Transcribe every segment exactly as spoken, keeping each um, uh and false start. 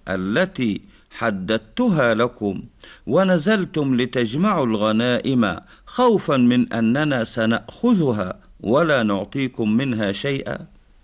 التي حددتها لكم، ونزلتم لتجمعوا الغنائم خوفا من أننا سنأخذها ولا نعطيكم منها شيئا.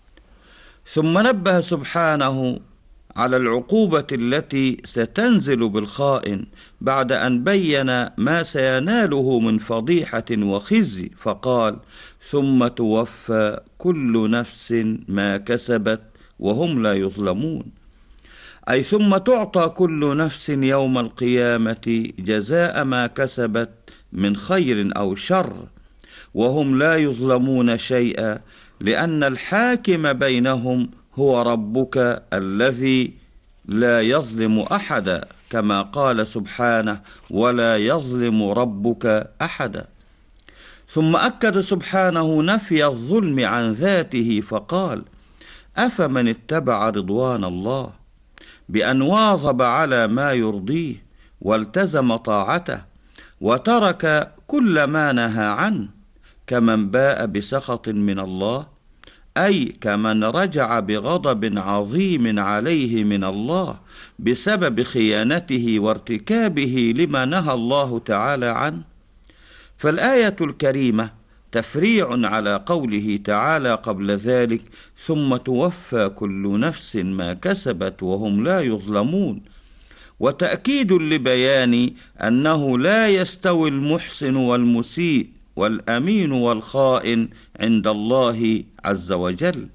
ثم نبه سبحانه على العقوبة التي ستنزل بالخائن بعد أن بين ما سيناله من فضيحة وخزي، فقال: ثم توفى كل نفس ما كسبت وهم لا يظلمون، أي ثم تعطى كل نفس يوم القيامة جزاء ما كسبت من خير أو شر، وهم لا يظلمون شيئا، لأن الحاكم بينهم هو ربك الذي لا يظلم أحدا، كما قال سبحانه: ولا يظلم ربك أحدا. ثم أكد سبحانه نفي الظلم عن ذاته فقال: أفمن اتبع رضوان الله بأن واظب على ما يرضيه والتزم طاعته وترك كل ما نهى عنه كمن باء بسخط من الله، أي كمن رجع بغضب عظيم عليه من الله بسبب خيانته وارتكابه لما نهى الله تعالى عنه. فالآية الكريمة تفريع على قوله تعالى قبل ذلك: ثم توفى كل نفس ما كسبت وهم لا يظلمون، وتأكيد لبيان أنه لا يستوي المحسن والمسيء والأمين والخائن عند الله عز وجل.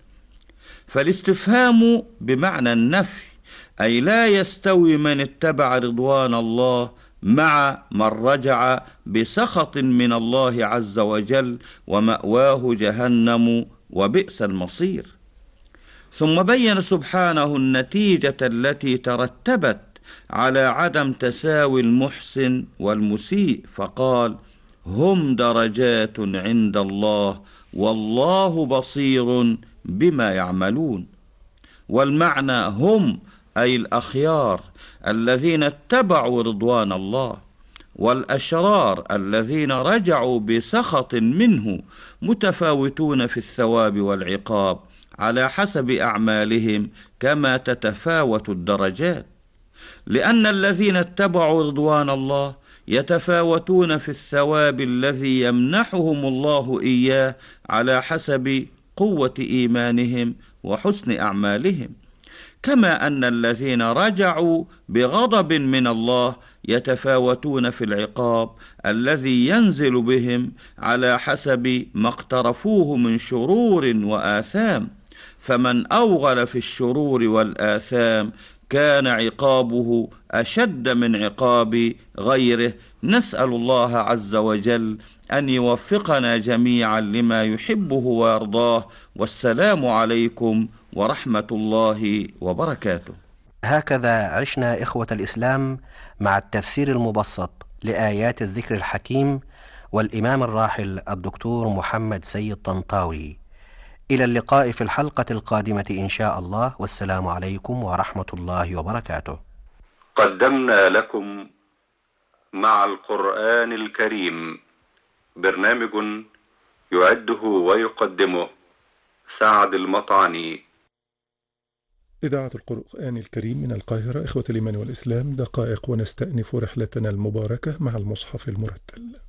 فالاستفهام بمعنى النفي، أي لا يستوي من اتبع رضوان الله مع من رجع بسخط من الله عز وجل ومأواه جهنم وبئس المصير. ثم بين سبحانه النتيجة التي ترتبت على عدم تساوي المحسن والمسيء، فقال: هم درجات عند الله والله بصير بما يعملون. والمعنى هم أي الأخيار الذين اتبعوا رضوان الله، والأشرار الذين رجعوا بسخط منه متفاوتون في الثواب والعقاب على حسب أعمالهم كما تتفاوت الدرجات، لأن الذين اتبعوا رضوان الله يتفاوتون في الثواب الذي يمنحهم الله إياه على حسب قوة إيمانهم وحسن أعمالهم، كما أن الذين رجعوا بغضب من الله يتفاوتون في العقاب الذي ينزل بهم على حسب ما اقترفوه من شرور وآثام، فمن أوغل في الشرور والآثام كان عقابه أشد من عقاب غيره. نسأل الله عز وجل أن يوفقنا جميعا لما يحبه ويرضاه، والسلام عليكم ورحمة الله وبركاته. هكذا عشنا إخوة الإسلام مع التفسير المبسط لآيات الذكر الحكيم والإمام الراحل الدكتور محمد سيد طنطاوي. إلى اللقاء في الحلقة القادمة إن شاء الله، والسلام عليكم ورحمة الله وبركاته. قدمنا لكم مع القرآن الكريم برنامج يعده ويقدمه سعد المطعني. إذاعة القرآن الكريم من القاهرة. إخوة الإيمان والإسلام، دقائق ونستأنف رحلتنا المباركة مع المصحف المرتل.